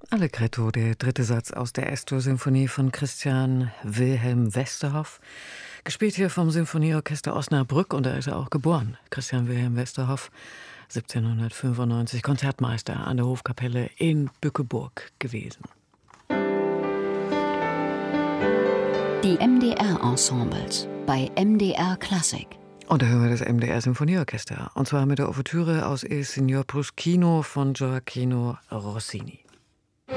Allegretto, der dritte Satz aus der S-Dur-Symphonie von Christian Wilhelm Westerhoff. Gespielt hier vom Sinfonieorchester Osnabrück, und da ist er auch geboren. Christian Wilhelm Westerhoff, 1795 Konzertmeister an der Hofkapelle in Bückeburg gewesen. Die MDR-Ensembles bei MDR Klassik. Und da hören wir das MDR Sinfonieorchester. Und zwar mit der Ouvertüre aus Il Signor Puschkino von Gioacchino Rossini.